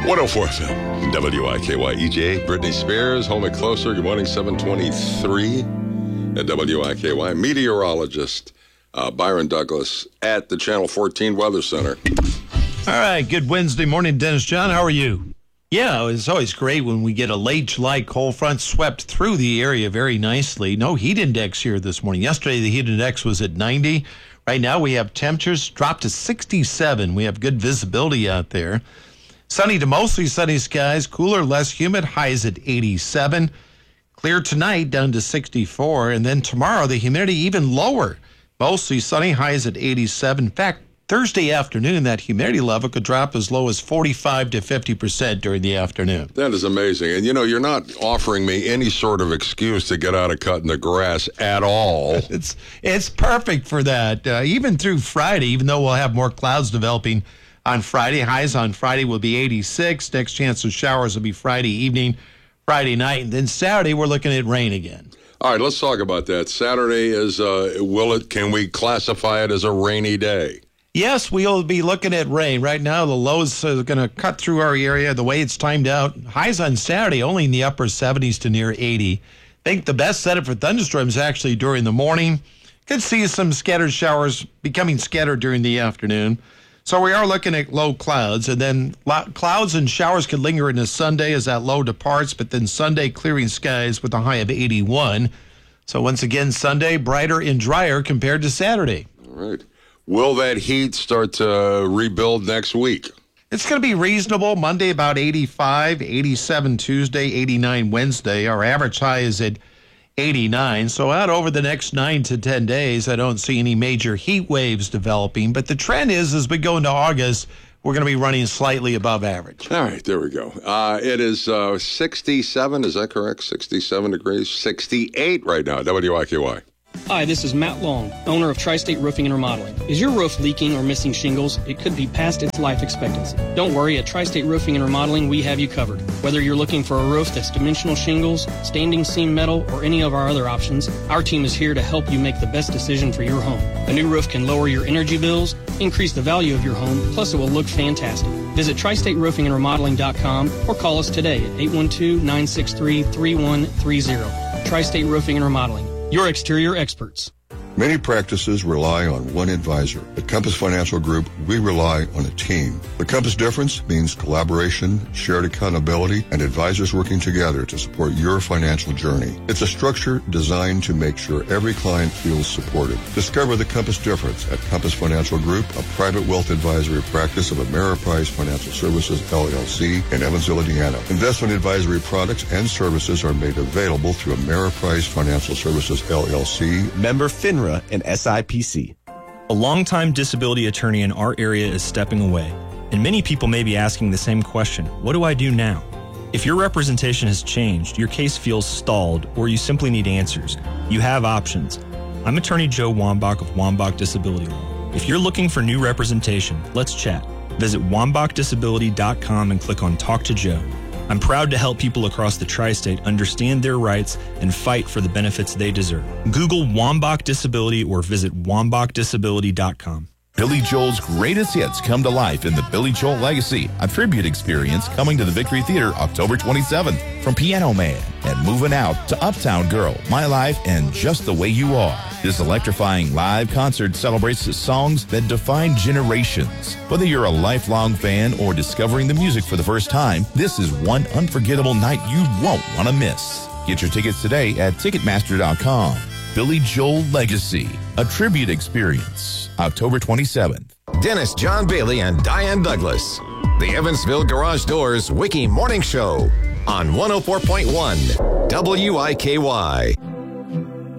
104 FM, WIKY. EJ, Britney Spears, Hold Me Closer. Good morning, 723 at WIKY. Meteorologist Byron Douglas at the Channel 14 Weather Center. All right, good Wednesday morning, Dennis John. How are you? Yeah, it's always great when we get a late July cold front swept through the area very nicely. No heat index here this morning. Yesterday, the heat index was at 90. Right now, we have temperatures dropped to 67. We have good visibility out there. Sunny to mostly sunny skies, cooler, less humid, highs at 87. Clear tonight down to 64. And then tomorrow, the humidity even lower. Mostly sunny, highs at 87. In fact, Thursday afternoon, that humidity level could drop as low as 45 to 50% during the afternoon. That is amazing. And, you know, you're not offering me any sort of excuse to get out of cutting the grass at all. It's perfect for that. Even through Friday, even though we'll have more clouds developing on Friday. Highs on Friday will be 86. Next chance of showers will be Friday evening, Friday night. And then Saturday, we're looking at rain again. All right, let's talk about that. Saturday is, can we classify it as a rainy day? Yes, we'll be looking at rain. Right now, the lows are going to cut through our area the way it's timed out. Highs on Saturday only in the upper 70s to near 80. I think the best setup for thunderstorms actually during the morning. Could see some scattered showers becoming scattered during the afternoon. So we are looking at low clouds, and then clouds and showers could linger into Sunday as that low departs, but then Sunday clearing skies with a high of 81. So once again, Sunday brighter and drier compared to Saturday. All right. Will that heat start to rebuild next week? It's going to be reasonable. Monday about 85, 87 Tuesday, 89 Wednesday. Our average high is at 89. So out over the next 9 to 10 days, I don't see any major heat waves developing. But the trend is, as we go into August, we're going to be running slightly above average. All right, there we go. It is 67, is that correct? 67 degrees, 68 right now, WIKY. Hi, this is Matt Long, owner of Tri-State Roofing and Remodeling. Is your roof leaking or missing shingles? It could be past its life expectancy. Don't worry, at Tri-State Roofing and Remodeling, we have you covered. Whether you're looking for a roof that's dimensional shingles, standing seam metal, or any of our other options, our team is here to help you make the best decision for your home. A new roof can lower your energy bills, increase the value of your home, plus it will look fantastic. Visit TriStateRoofingAndRemodeling.com or call us today at 812-963-3130. Tri-State Roofing and Remodeling. Your exterior experts. Many practices rely on one advisor. At Compass Financial Group, we rely on a team. The Compass difference means collaboration, shared accountability, and advisors working together to support your financial journey. It's a structure designed to make sure every client feels supported. Discover the Compass difference at Compass Financial Group, a private wealth advisory practice of Ameriprise Financial Services, LLC, in Evansville, Indiana. Investment advisory products and services are made available through Ameriprise Financial Services, LLC. Member FINRA and SIPC. A longtime disability attorney in our area is stepping away, and many people may be asking the same question, what do I do now? If your representation has changed, your case feels stalled, or you simply need answers, you have options. I'm attorney Joe Wambach of Wambach Disability Law. If you're looking for new representation, let's chat. Visit WambachDisability.com and click on Talk to Joe. I'm proud to help people across the tri-state understand their rights and fight for the benefits they deserve. Google Wambach Disability or visit WambachDisability.com. Billy Joel's greatest hits come to life in the Billy Joel Legacy, a tribute experience coming to the Victory Theater October 27th. From Piano Man and Moving Out to Uptown Girl, My Life, and Just the Way You Are. This electrifying live concert celebrates the songs that define generations. Whether you're a lifelong fan or discovering the music for the first time, this is one unforgettable night you won't want to miss. Get your tickets today at Ticketmaster.com. Billy Joel Legacy, a tribute experience, October 27th. Dennis John Bailey and Diane Douglas. The Evansville Garage Doors Wiki Morning Show on 104.1 WIKY.